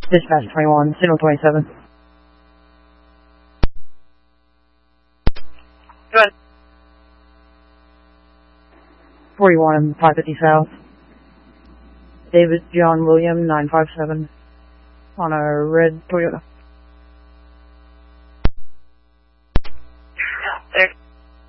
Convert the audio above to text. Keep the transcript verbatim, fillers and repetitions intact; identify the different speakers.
Speaker 1: Dispatch twenty-one, signal twenty-seven.
Speaker 2: Go ahead.
Speaker 1: forty-one, five fifty South. David John William, nine five seven. On a red Toyota.